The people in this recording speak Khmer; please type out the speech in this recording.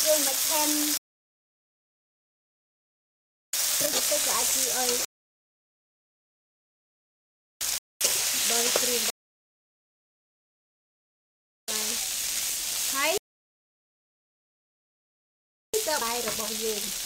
យើងមកថែមព្រឹកទៅអាចជួយឲ្យដល់គ្រឿងហើយទៅបាយរបស់យើង